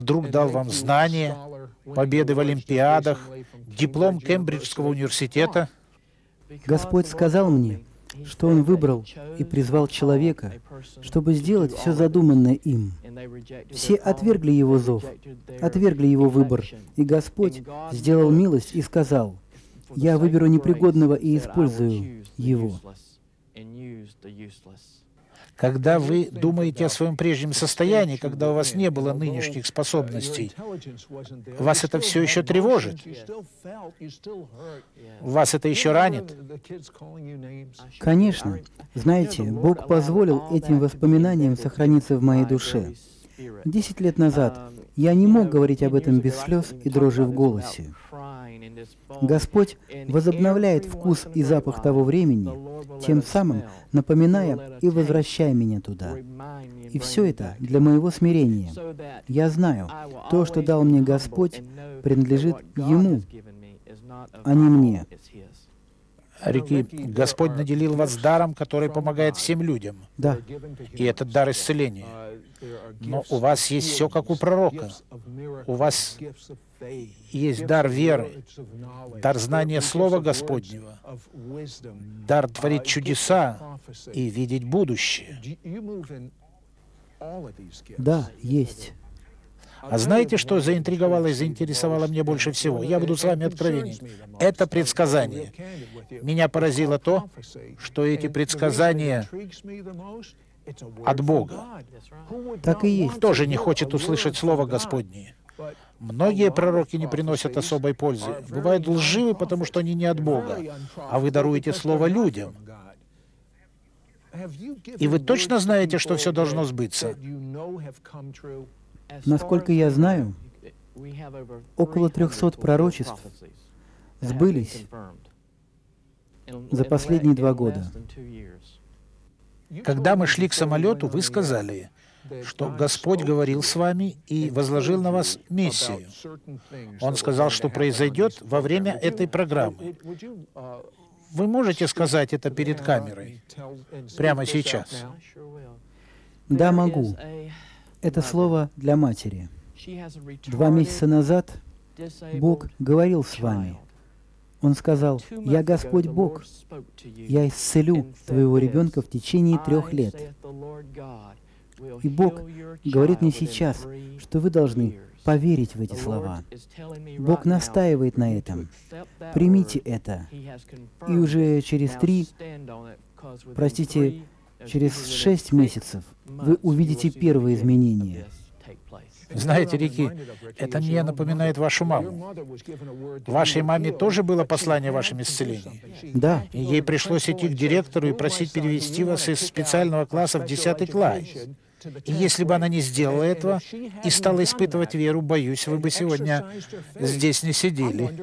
Друг дал вам знания, победы в олимпиадах, диплом Кембриджского университета. Господь сказал мне, что Он выбрал и призвал человека, чтобы сделать все задуманное им. Все отвергли Его зов, отвергли Его выбор, и Господь сделал милость и сказал: «Я выберу непригодного и использую его». Когда вы думаете о своем прежнем состоянии, когда у вас не было нынешних способностей, вас это все еще тревожит? Вас это еще ранит? Конечно. Знаете, Бог позволил этим воспоминаниям сохраниться в моей душе. 10 лет назад я не мог говорить об этом без слез и дрожи в голосе. Господь возобновляет вкус и запах того времени, тем самым напоминая и возвращая меня туда. И все это для моего смирения. Я знаю, то, что дал мне Господь, принадлежит Ему, а не мне. Рики, Господь наделил вас даром, который помогает всем людям. Да. И это дар исцеления. Но у вас есть все, как у пророка. У вас есть дар веры, дар знания Слова Господнего, дар творить чудеса и видеть будущее. Да, есть. А знаете, что заинтриговало и заинтересовало меня больше всего? Я буду с вами откровенен. Это предсказание. Меня поразило то, что эти предсказания от Бога. Так и есть. Кто же не хочет услышать Слово Господне? Многие пророки не приносят особой пользы. Бывают лживы, потому что они не от Бога. А вы даруете Слово людям. И вы точно знаете, что все должно сбыться? Насколько я знаю, около 300 пророчеств сбылись за последние 2 года. Когда мы шли к самолету, вы сказали, что Господь говорил с вами и возложил на вас миссию. Он сказал, что произойдет во время этой программы. Вы можете сказать это перед камерой? Прямо сейчас. Да, могу. Это слово для матери. 2 месяца назад Бог говорил с вами. Он сказал: «Я Господь Бог, я исцелю твоего ребенка в течение 3 лет». И Бог говорит мне сейчас, что вы должны поверить в эти слова. Бог настаивает на этом. Примите это. И уже через 6 месяцев вы увидите первые изменения. Знаете, Рики, это мне напоминает вашу маму. Вашей маме тоже было послание о вашем исцелении? Да. И ей пришлось идти к директору и просить перевести вас из специального класса в 10 класс. И если бы она не сделала этого и стала испытывать веру, боюсь, вы бы сегодня здесь не сидели.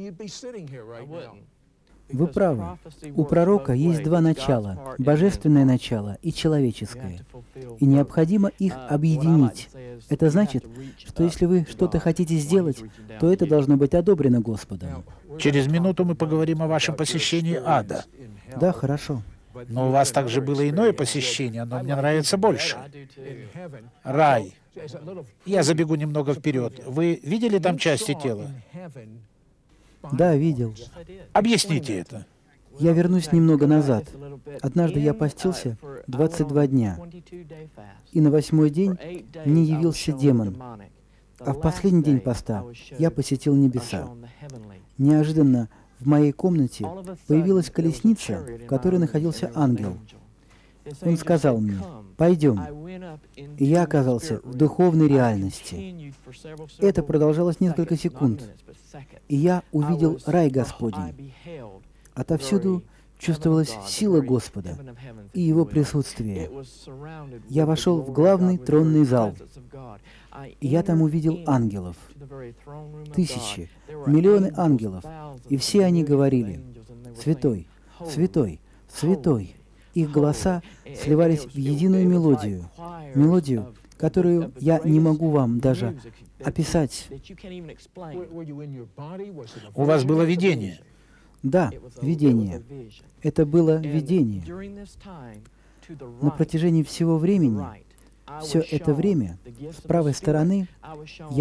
Вы правы. У пророка есть 2 начала – божественное начало и человеческое. И необходимо их объединить. Это значит, что если вы что-то хотите сделать, то это должно быть одобрено Господом. Через минуту мы поговорим о вашем посещении ада. Да, хорошо. Но у вас также было иное посещение, но мне нравится больше. Рай. Я забегу немного вперед. Вы видели там части тела? Да, видел. Объясните это. Я вернусь немного назад. Однажды я постился 22 дня, и на 8-й день мне явился демон. А в последний день поста я посетил небеса. Неожиданно в моей комнате появилась колесница, в которой находился ангел. Он сказал мне: «Пойдем». И я оказался в духовной реальности. Это продолжалось несколько секунд, и я увидел рай Господень. Отовсюду чувствовалась сила Господа и Его присутствие. Я вошел в главный тронный зал, и я там увидел ангелов. Тысячи, миллионы ангелов, и все они говорили: «Святой, святой, святой». Их голоса сливались в единую мелодию, которую я не могу вам даже описать. У вас было видение? Да, видение. Это было видение. На протяжении всего времени Все это время с правой стороны